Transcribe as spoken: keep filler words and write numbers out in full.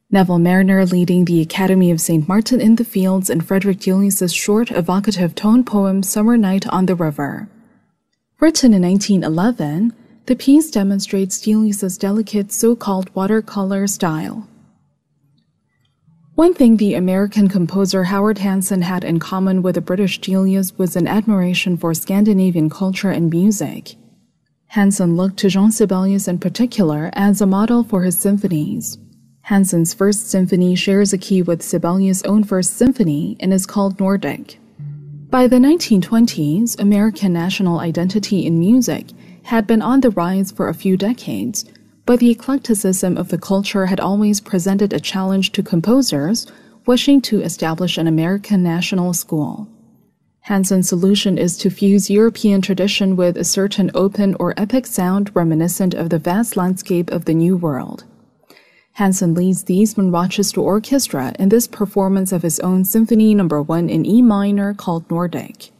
Neville Mariner leading the Academy of Saint Martin in the Fields in Frederick Delius's short, evocative tone poem Summer Night on the River. Written in nineteen eleven, the piece demonstrates Delius's delicate so-called watercolor style. One thing the American composer Howard Hanson had in common with the British Delius was an admiration for Scandinavian culture and music. Hanson looked to Jean Sibelius in particular as a model for his symphonies. Hanson's first symphony shares a key with Sibelius' own first symphony and is called Nordic. By the nineteen twenties, American national identity in music had been on the rise for a few decades, but the eclecticism of the culture had always presented a challenge to composers wishing to establish an American national school. Hanson's solution is to fuse European tradition with a certain open or epic sound reminiscent of the vast landscape of the New World. Hanson leads the Eastman Rochester Orchestra in this performance of his own Symphony Number one in E minor called Nordic.